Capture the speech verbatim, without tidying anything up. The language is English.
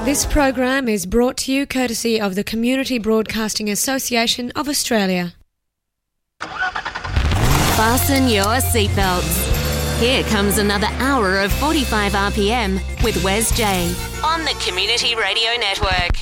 This program is brought to you courtesy of the Community Broadcasting Association of Australia. Fasten your seatbelts. Here comes another hour of forty-five R P M with Wes J on the Community Radio Network.